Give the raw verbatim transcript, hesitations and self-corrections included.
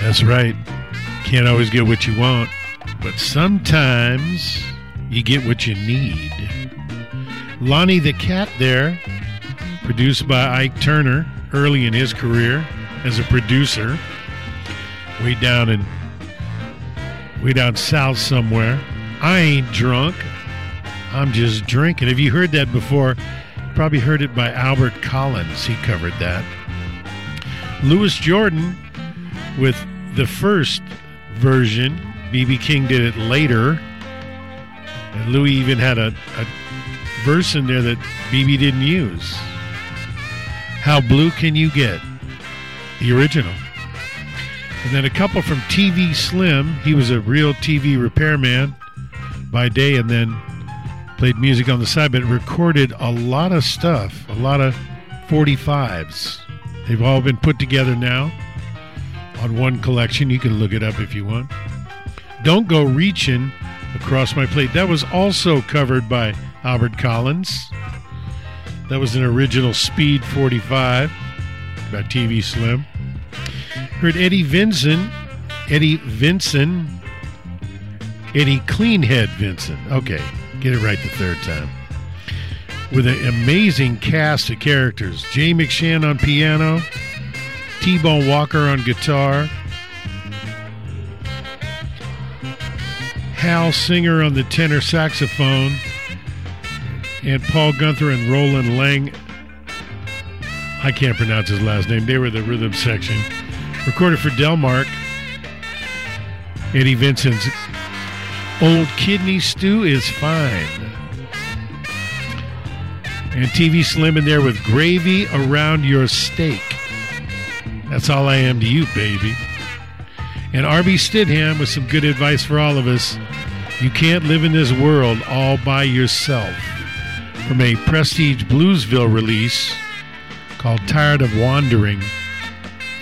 That's right. Can't always get what you want, but sometimes you get what you need. Lonnie the Cat there, produced by Ike Turner early in his career as a producer, way down in way down south somewhere. I ain't drunk, I'm just drinking. Have you heard that before? Probably heard it by Albert Collins. He covered that. Louis Jordan with the first version. B B King did it later. And Louis even had a, a verse in there that B B didn't use. How Blue Can You Get? The original. And then a couple from T V Slim. He was a real T V repairman by day and then played music on the side, but recorded a lot of stuff, a lot of forty-fives. They've all been put together now on one collection. You can look it up if you want. Don't Go Reaching Across My Plate. That was also covered by Albert Collins. That was an original Speed forty-five by T V Slim. Heard Eddie Vincent, Eddie Vincent, Eddie Cleanhead Vincent. Okay, get it right the third time. With an amazing cast of characters. Jay McShann on piano, T-Bone Walker on guitar, Hal Singer on the tenor saxophone, and Paul Gunther and Roland Lang. I can't pronounce his last name. They were the rhythm section. Recorded for Delmark. Eddie Vincent's Old Kidney Stew is Fine. And T V Slim in there with Gravy Around Your Steak. That's all I am to you, baby. And R B Stidham with some good advice for all of us. You can't live in this world all by yourself. From a Prestige Bluesville release called Tired of Wandering.